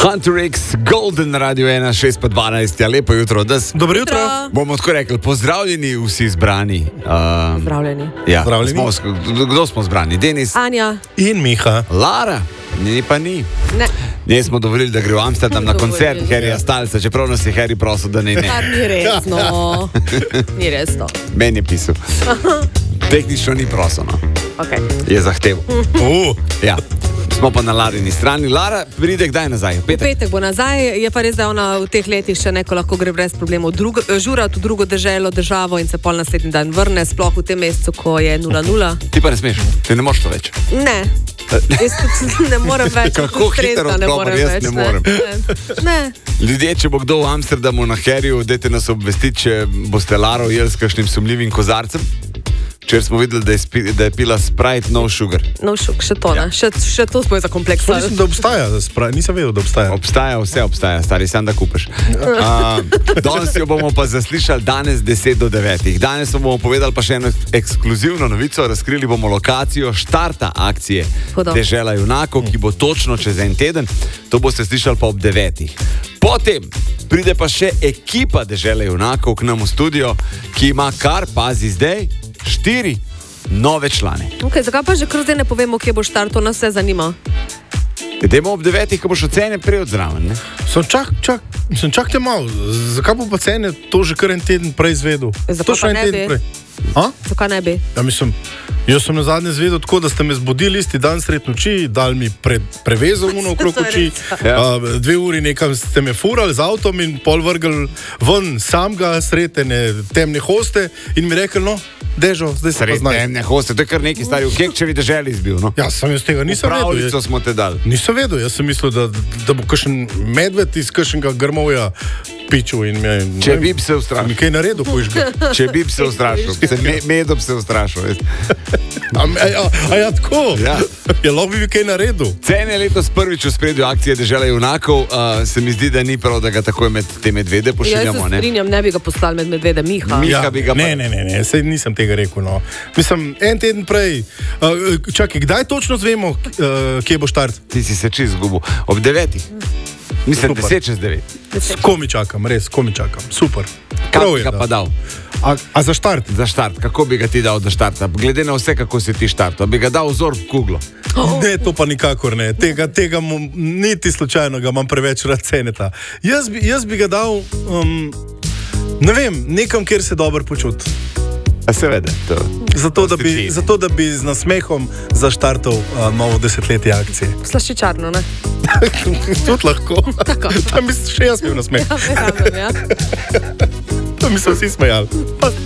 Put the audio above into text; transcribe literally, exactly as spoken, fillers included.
Hunter X, Golden Radio ena, šest pa dvanajst, ja, lepo jutro. Das, Dobro jutro. bomo tako rekli, pozdravljeni vsi zbrani. Um, Pozdravljeni. Ja, Pozdravljeni. smo, kdo smo zbrani? Denis, Anja. In Miha. Lara, ni pa ni. Ne. Ne smo dovolili, da gre v Amsterdam na Dovolili, koncert Harryja Stylesa, čeprav nas je Harry prosil, da ne ne. Kar ni resno. Ni resno. Meni je pisal. Tehnično ni prosil, no. Okay. Je zahteval. Uh. Ja. Smo pa na Larini strani. Lara pride kdaj nazaj? V V petek? petek bo nazaj, je pa res, da ona v teh letih še neko lahko gre brez problemov drugo, žura v drugo deželo, državo in se pol naslednji dan vrne, sploh v tem mesecu, ko je nula nula. Ti pa ne smeš, ti ne moreš to več. Ne. Jaz tudi ne morem več. Kako hitro ne odgovor, morem jaz več. ne morem. Ne. ne. Ljudje, če bo kdo v Amsterdamu na Harryju, dajte nas obvestiti, če boste Laro jeli s kakšnim sumljivim kozarcem. Včeraj smo videli, da je, spi, da je pila Sprite no sugar. No, šuk, še to, ne. Še, še to smo je za kompleks. Mislim, da obstaja, spra... nisem vedel, da obstaja. Obstaja, vse obstaja, stari, sam da kupiš. Uh, danes jo bomo pa zaslišali danes deset do devetih. Danes bomo povedali pa še eno ekskluzivno novico, razkrili bomo lokacijo štarta akcije Hudo. Dežela junakov, ki bo točno čez en teden. To boste slišali pa ob devetih. Potem pride pa še ekipa Dežele junakov k nam v studio, ki ima kar, pazi zdaj, štiri nove člane. Okay, zakaj pa že kar zdaj ne povemo, kje bo štart, to nas vse zanima. Idemo ob devetih, ko boš ocene prej od zraven, ne? Sem čak, čak, sem čak te malo. Zakaj bo pa cene to že kar en teden prej izvedel? Zakaj Točno pa en ne teden bi? prej. A? Zakaj ne bi? Ja, mislim, jaz sem na zadnje zvedel tako, da ste me zbudili isti dan sred noči, dali mi pre, prevezo uno okrog To je oči, res. Ja. a, dve uri nekam ste me furali z avtom in pol vrgli ven samega sred ene temne hoste in mi rekli, no, Dežo, zdaj se pa Sred znaj. temne hoste, to je kar neki stari v Kekčevi deželi izbil, no? Ja, sem jaz tega nisem vedel. Pravljico Jaz, smo te dali. nisem vedel, jaz sem mislil, da, da bo kakšen medved iz kakšnega grmovja pičil in me... Če bi se ustrašil. Mi kaj naredil, pojiš ga. Če bi se ustrašil, se me, medom se ustrašil. veš. A, a, a, a ja, tako? Ja. Ja, lahko bi mi kaj naredil. Cene je letos prvič v spredju akcije Dežela junakov. Uh, se mi zdi, da ni prav, da ga takoj med te medvede Ja, jaz pošiljamo. se Ne? strinjam, ne bi ga poslali med medvede, Miha. Mi- Miha bi ga pa- Ne, ne, ne, ne, sej nisem tega rekel. No. Mislim, en teden prej. Uh, čakaj, kdaj točno zvemo, uh, kje bo štart? Ti si se čist zgubil. Ob devetih. Mislim, Super. deset čez devet. S komi čakam, res, komi čakam. Super. Kako Prav bi je, ga da. pa dal? A, a za štart? Za štart. Kako bi ga ti dal za štarta? Glede na vse, kako si ti štartal. Bi ga dal vzor v kuglo. Ne, to pa nikakor ne. Tega, tega mu, niti slučajno ga imam preveč rad ceneta. Jaz bi, jaz bi ga dal, um, ne vem, nekam, kjer se dobro počuti. A seveda. To. Zato da, bi, Prosti zato, da bi z nasmehom zaštartal uh, novo desetletje akcije. Slaščičarno, ne? Tudi lahko. Tako. Tam bi še jaz bil nasmeh. Ja, verjamem, ja. Tam bi se vsi smejali.